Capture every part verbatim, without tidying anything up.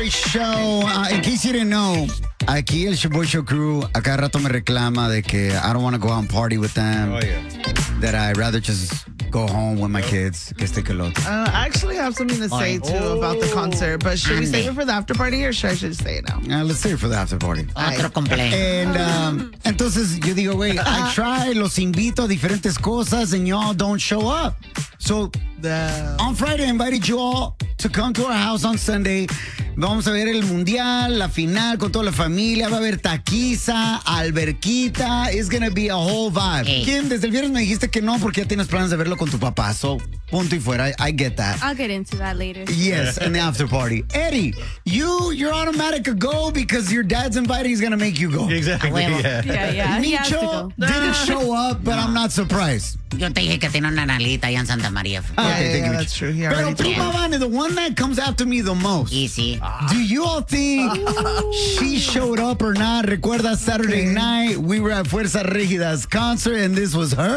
Shoboy Show. Uh, in case you didn't know, aquí el Shoboy Show crew a cada rato me reclama de que I don't want to go out and party with them. Oh, yeah. That I'd rather just go home with my kids. Que este que lo otro. Uh, I actually have something to say, too, Oh. about the concert. But should we Ande. save it for the after party or should I just say it now? Uh, let's save it for the after party. Otro cumpleaños. And um, entonces yo digo, wait, I try, los invito a diferentes cosas and y'all don't show up. So The... on Friday, I invited you all to come to our house on Sunday. Vamos a ver el mundial, la final con toda la familia. Va a haber taquiza, alberquita. It's gonna be a whole vibe. Hey. Kim, desde el viernes me dijiste que no porque ya tienes planes de verlo con tu papá. So, punto y fuera. I, I get that. I'll get into that later. Yes, in the after party. Eddie, you, you're automatic a go because your dad's inviting. He's gonna make you go. Exactly. A huevo. Yeah. Yeah, yeah. He has to Micho go. didn't show up, but I'm not surprised. Yo te dije que tiene una nalita allá en Santa María. Yeah, Okay, yeah, thank you, yeah, that's Micho. true. He Pero already told Prima Vane, the one that comes after me the most. Y sí. Do you all think she showed up or not? Recuerda Saturday Okay. night, we were at Fuerza Regida's concert and this was her?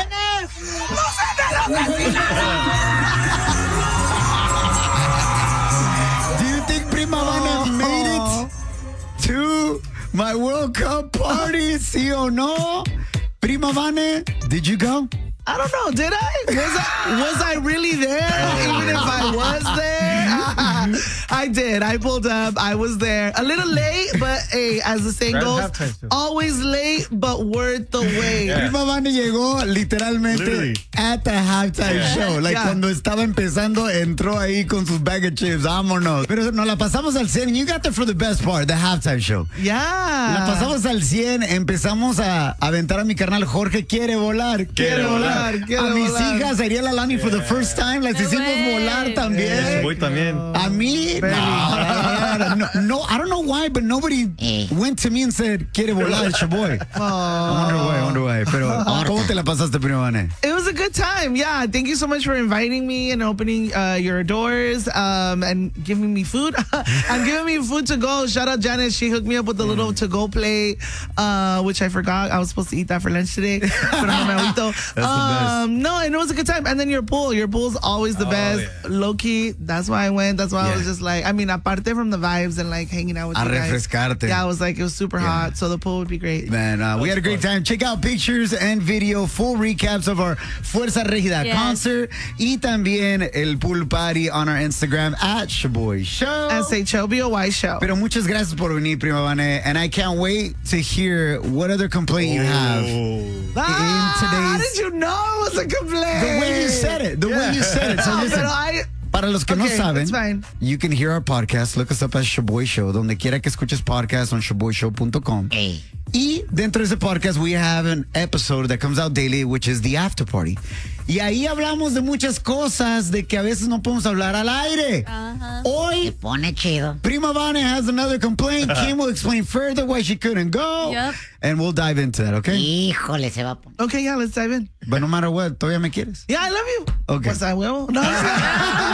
Do you think Prima Vane made it to my World Cup party? Sí o no? Prima Vane, did you go? I don't know. Did I? Was I was I really there? Even if I was there, I did. I pulled up. I was there. A little late, but hey, as the saying Right at goes, halftime still. always late but worth the wait. Yeah. Prima Vane llegó literalmente Literally. at the halftime Yeah. show. Like Yeah. cuando estaba empezando, entró ahí con sus bag of chips. Vámonos. Pero nos la pasamos al cien. You got there for the best part, the halftime show. Yeah. La pasamos al cien. Empezamos a aventar a mi carnal Jorge. Quiere volar. Quiere volar. quiere A mis volar. hijas, Ariel Alani, for the first time. Las No hicimos way. volar también. Voy también. A mí, no, no, no, I don't know why, but nobody Eh. went to me and said, quiere volar, Chaboy. I wonder why, I wonder why. Pero, ¿cómo te la pasaste, Prima Vane? It was a good time. Yeah. Thank you so much for inviting me and opening uh, your doors um, and giving me food. and giving me food to go. Shout out Janice. She hooked me up with the little to go plate, uh, which I forgot. I was supposed to eat that for lunch today. Pero no me agüito. the best. um, no, and it was a good time. And then your pool. Your pool's always the Oh, best. yeah. Low key. That's why I went. That's why I was Yeah. just like, I mean, aparte from the vibes and like hanging out with A you guys. refrescarte. Yeah, I was like, it was super hot. So the pool would be great. Man, uh, we had a great time. Check out pictures and video, full recaps of our Fuerza Regida Yes. concert y también el pool party on our Instagram at Shaboy Show. S H O B O Y show. Pero muchas gracias por venir, Prima Vane, and I can't wait to hear what other complaint you have. Ah, how today's- did you know it was a complaint? The way you said it, the way you said it. So No, listen, pero I, para los que no Okay, saben, that's fine. you can hear our podcast. Look us up as Shaboy Show, donde quiera que escuches podcast on shaboy show punto com. Ey. Y dentro de ese podcast, we have an episode that comes out daily, which is the after party. Y ahí hablamos de muchas cosas de que a veces no podemos hablar al aire. Ajá. Se Hoy, pone chido. Prima Vane has another complaint. Kim will explain further why she couldn't go. Yep. And we'll dive into that, okay? Híjole, se va a poner. okay, yeah, let's dive in. But no matter what, todavía me quieres. Yeah, I love you. Okay. Pues I will. No,